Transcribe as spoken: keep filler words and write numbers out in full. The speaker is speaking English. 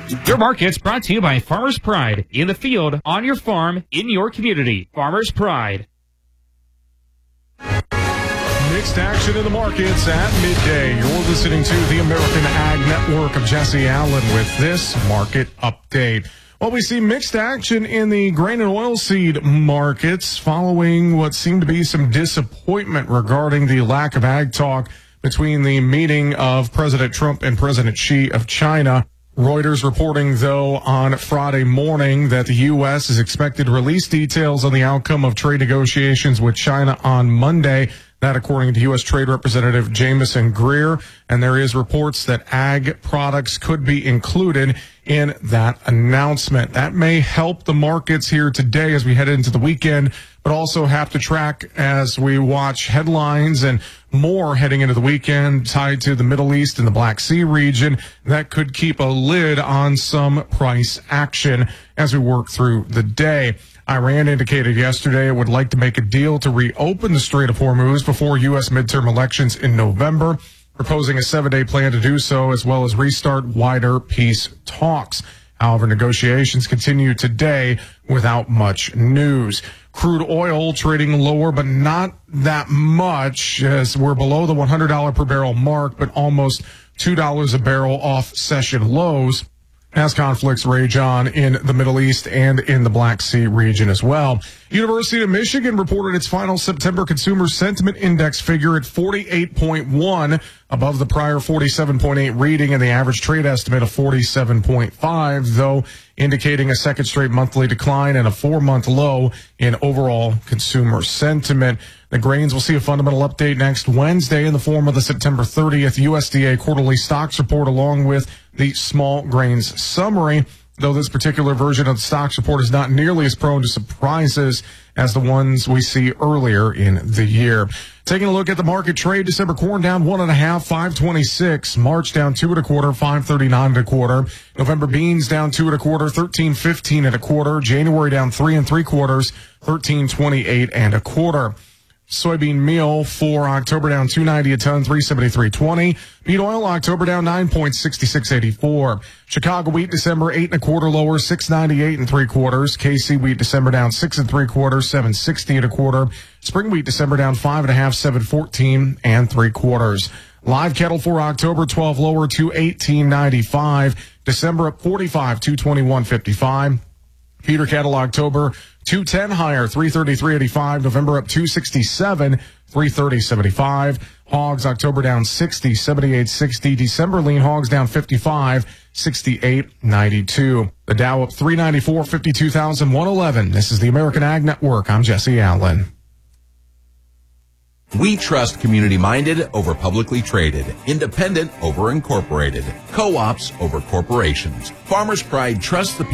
Your market's brought to you by Farmers Pride. In the field, on your farm, in your community. Farmers Pride. Mixed action in the markets at midday. You're listening to the American Ag Network. of Jesse Allen with this market update. Well, we see mixed action in the grain and oilseed markets following what seemed to be some disappointment regarding the lack of ag talk between the meeting of President Trump and President Xi of China. Reuters reporting, though, on Friday morning that the U S is expected to release details on the outcome of trade negotiations with China on Monday. That, according to U S Trade Representative Jamieson Greer, and there is reports that ag products could be included in that announcement. That may help the markets here today as we head into the weekend, but also have to track as we watch headlines and more heading into the weekend tied to the Middle East and the Black Sea region. That could keep a lid on some price action as we work through the day. Iran indicated yesterday it would like to make a deal to reopen the Strait of Hormuz before U S midterm elections in November, proposing a seven-day plan to do so, as well as restart wider peace talks. However, negotiations continue today without much news. Crude oil trading lower, but not that much, as we're below the one hundred dollars per barrel mark, but almost two dollars a barrel off session lows, as conflicts rage on in the Middle East and in the Black Sea region as well. University of Michigan reported its final September Consumer Sentiment Index figure at forty-eight point one, above the prior forty-seven point eight reading and the average trade estimate of forty-seven point five, though indicating a second straight monthly decline and a four-month low in overall consumer sentiment. The grains will see a fundamental update next Wednesday in the form of the September thirtieth U S D A quarterly stocks report, along with the small grains summary, though this particular version of the stocks report is not nearly as prone to surprises as the ones we see earlier in the year. Taking a look at the market trade, December corn down one and a half, five twenty-six. March down two and a quarter, five thirty-nine and a quarter. November beans down two and a quarter, thirteen fifteen and a quarter. January down three and three quarters, thirteen twenty-eight and a quarter. Soybean meal for October down two ninety a ton, three seventy-three twenty. Beet oil October down nine point six six eight four. Chicago wheat December eight and a quarter lower, six ninety-eight and three quarters. K C wheat December down six and three quarters, seven sixty and a quarter. Spring wheat December down five and a half, seven fourteen and three quarters. Live cattle for October twelve lower, two eighteen ninety-five. December up forty-five, two twenty-one fifty-five. Feeder cattle October two ten higher, three thirty-three eighty-five. November up two sixty-seven, three thirty seventy-five. Hogs October down sixty, seventy-eight sixty. December lean hogs down fifty-five, sixty-eight ninety-two. The Dow up three ninety-four, fifty-two thousand one hundred eleven. This is the American Ag Network. I'm Jesse Allen. We trust community-minded over publicly traded, independent over incorporated, co-ops over corporations. Farmers Pride trusts the people